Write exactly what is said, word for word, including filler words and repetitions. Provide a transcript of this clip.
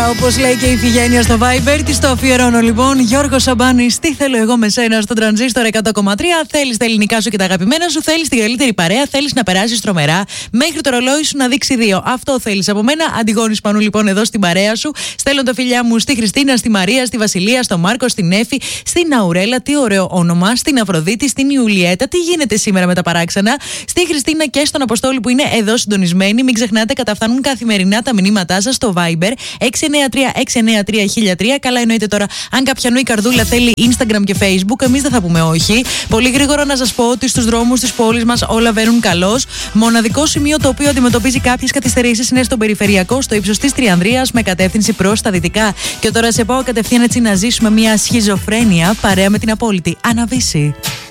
όπως λέει και η Ιφηγένεια στο Viber. Τη το αφιερώνω λοιπόν. Γιώργο Σαμπάνης, τι θέλω εγώ με σένα στον Τρανζίστορ εκατό κόμμα τρία. Θέλεις τα ελληνικά σου και τα αγαπημένα σου. Θέλεις την καλύτερη παρέα. Θέλεις να περάσεις τρομερά. Μέχρι το ρολόι σου να δείξει δύο. Αυτό θέλεις από μένα. Αντιγόνης Πανού λοιπόν εδώ στην παρέα σου. Στέλνω τα φιλιά μου στη Χριστίνα, στη Μαρία, στη Βασιλεία, στο Μάρκο, στην Έφη, στην Αουρέλα. Τι ωραίο όνομα. Στην Αφροδίτη, στην Ιουλιέτα. Τι γίνεται σήμερα με τα παράξενα. Στη Χριστίνα και στον Αποστόλη που είναι εδώ συντονισμένοι. Μην ξεχνάτε, καταφθάνουν καθημερινά τα μηνύματά σας στο Viber έξι εννιά τρία έξι εννιά τρία χίλια τρία. Καλά, εννοείται τώρα, αν κάποιανού η καρδούλα θέλει Instagram και Facebook, εμείς δεν θα πούμε όχι. Πολύ γρήγορα να σας πω ότι στους δρόμους της πόλης μας όλα βαίνουν καλώς. Μοναδικό σημείο το οποίο αντιμετωπίζει κάποιες καθυστερήσεις είναι στον περιφερειακό, στο ύψος της Τριανδρίας, με κατεύθυνση προς τα δυτικά. Και τώρα σε πάω κατευθείαν έτσι να ζήσουμε μια σχιζοφρένεια παρέα με την απόλυτη Αναβίση.